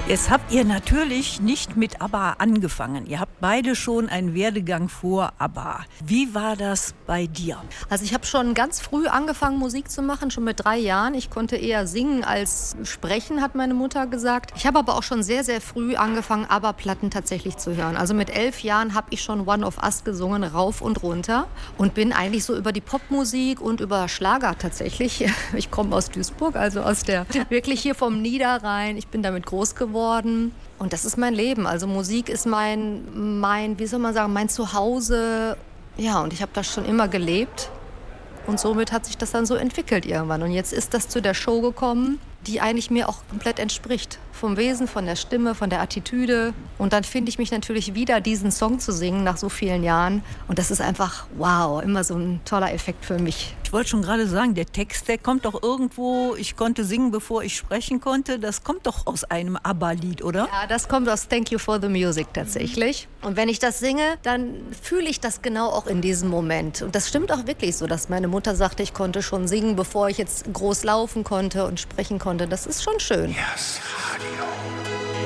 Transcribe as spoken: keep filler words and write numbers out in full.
Jetzt habt ihr natürlich nicht mit ABBA angefangen. Ihr habt beide schon einen Werdegang vor ABBA. Wie war das bei dir? Also ich habe schon ganz früh angefangen, Musik zu machen, schon mit drei Jahren. Ich konnte eher singen als sprechen, hat meine Mutter gesagt. Ich habe aber auch schon sehr, sehr früh angefangen, ABBA-Platten tatsächlich zu hören. Also mit elf Jahren habe ich schon One of Us gesungen, rauf und runter. Und bin eigentlich so über die Popmusik und über Schlager tatsächlich. Ich komme aus Duisburg, also aus der, wirklich hier vom Niederrhein. Ich bin damit groß geworden. Und das ist mein Leben. Also Musik ist mein, mein, wie soll man sagen, mein Zuhause. Ja, und ich habe das schon immer gelebt. Und somit hat sich das dann so entwickelt irgendwann. Und jetzt ist das zu der Show gekommen, die eigentlich mir auch komplett entspricht. Vom Wesen, von der Stimme, von der Attitüde. Und dann finde ich mich natürlich wieder, diesen Song zu singen nach so vielen Jahren. Und das ist einfach, wow, immer so ein toller Effekt für mich. Ich wollte schon gerade sagen, der Text, der kommt doch irgendwo, ich konnte singen, bevor ich sprechen konnte. Das kommt doch aus einem ABBA-Lied, oder? Ja, das kommt aus Thank You for the Music tatsächlich. Und wenn ich das singe, dann fühle ich das genau auch in diesem Moment. Und das stimmt auch wirklich so, dass meine Mutter sagte, ich konnte schon singen, bevor ich jetzt groß laufen konnte und sprechen konnte. Das ist schon schön. Yes, Radio.